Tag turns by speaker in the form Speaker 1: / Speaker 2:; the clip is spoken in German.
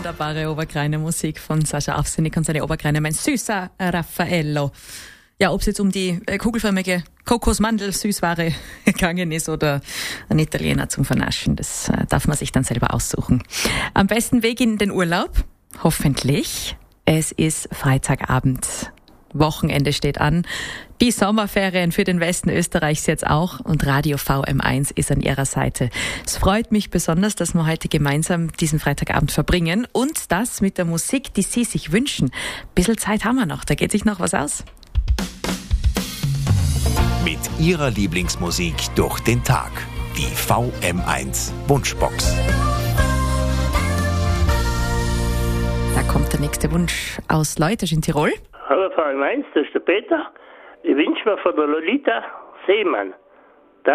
Speaker 1: Wunderbare Obergreiner Musik von Sascha Aufsinnig und seine Obergreiner, mein süßer Raffaello. Ja, ob es jetzt um die kugelförmige Kokosmandel-Süßware gegangen ist oder ein Italiener zum Vernaschen, das darf man sich dann selber aussuchen. Am besten Weg in den Urlaub, hoffentlich. Es ist Freitagabend. Wochenende steht an. Die Sommerferien für den Westen Österreichs jetzt auch und Radio VM1 ist an ihrer Seite. Es freut mich besonders, dass wir heute gemeinsam diesen Freitagabend verbringen und das mit der Musik, die Sie sich wünschen. Ein bisschen Zeit haben wir noch, da geht sich noch was aus.
Speaker 2: Mit Ihrer Lieblingsmusik durch den Tag. Die VM1 Wunschbox.
Speaker 1: Da kommt der nächste Wunsch aus Leutasch in Tirol.
Speaker 3: Hallo VM1, das ist der Peter. Ich wünsche mir von der Lolita Seemann